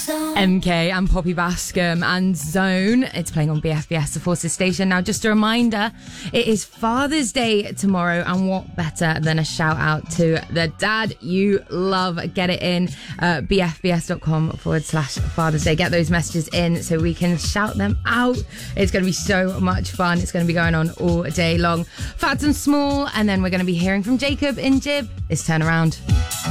MK and Poppy Bascom and Zone. It's playing on BFBS, the Forces station. Now, just a reminder, it is Father's Day tomorrow, and what better than a shout out to the dad you love. Get it in bfbs.com/Father's Day. Get those messages in so we can shout them out. It's going to be so much fun. It's going to be going on all day long. Fats and Small, and then we're going to be hearing from Jacob in Jib. It's Turnaround.